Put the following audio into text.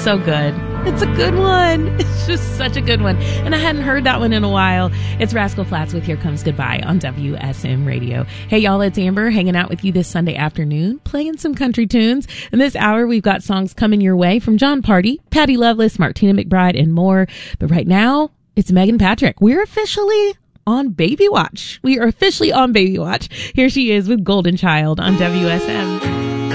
so good. It's a good one. It's just such a good one. And I hadn't heard that one in a while. It's Rascal Flatts with Here Comes Goodbye on WSM Radio. Hey, y'all, it's Amber hanging out with you this Sunday afternoon, playing some country tunes. In this hour, we've got songs coming your way from John Party, Patty Loveless, Martina McBride, and more. But right now, it's Megan Patrick. We're officially on Baby Watch. We are officially on Baby Watch. Here she is with Golden Child on WSM.